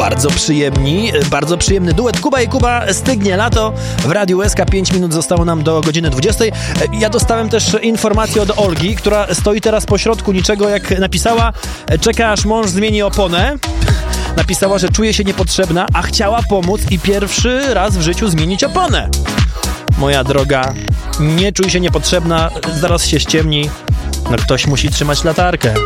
bardzo przyjemny duet. Kuba i Kuba, Stygnie lato w Radiu SK. 5 minut zostało nam do godziny 20. Ja dostałem też informację od Olgi, która stoi teraz pośrodku niczego, jak napisała: czeka aż mąż zmieni oponę. Napisała, że czuje się niepotrzebna, a chciała pomóc i pierwszy raz w życiu zmienić oponę. Moja droga, nie czuj się niepotrzebna, zaraz się ściemni. No ktoś musi trzymać latarkę.